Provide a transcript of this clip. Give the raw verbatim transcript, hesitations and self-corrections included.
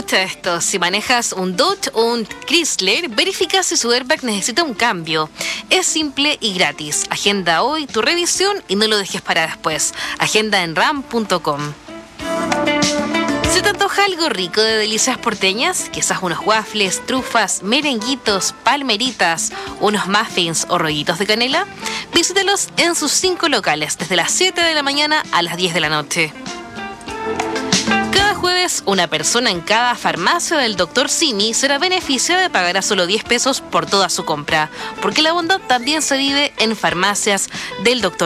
Escucha esto, si manejas un Dodge o un Chrysler, verifica si su airbag necesita un cambio. Es simple y gratis. Agenda hoy tu revisión y no lo dejes para después. Agenda en ram punto com. ¿Se te antoja algo rico de delicias porteñas? Quizás unos waffles, trufas, merenguitos, palmeritas, unos muffins o rollitos de canela. Visítalos en sus cinco locales, desde las siete de la mañana a las diez de la noche. Cada jueves, una persona en cada farmacia del doctor Simi será beneficiada de pagar a solo diez pesos por toda su compra, porque la bondad también se vive en farmacias del doctor